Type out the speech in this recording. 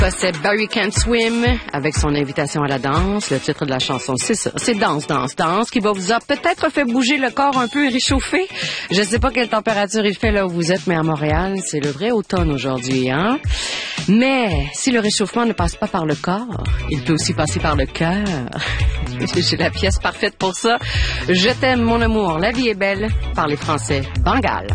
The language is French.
c'est Barry Can't Swim avec son invitation à la danse. Le titre de la chanson, c'est ça. C'est Danse, danse, danse qui va vous a peut-être fait bouger le corps un peu et réchauffer. Je sais pas quelle température il fait là où vous êtes, mais à Montréal, c'est le vrai automne aujourd'hui, hein? Mais si le réchauffement ne passe pas par le corps, il peut aussi passer par le cœur. J'ai la pièce parfaite pour ça. Je t'aime, mon amour. La vie est belle. Par les Français. Bengale.